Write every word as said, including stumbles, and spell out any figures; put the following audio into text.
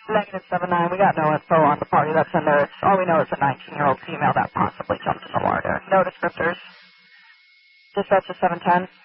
Negative seven nine, we got no info on the party that's in there. All we know is a nineteen-year-old female that possibly jumped in the water. No descriptors. Dispatch to seven ten.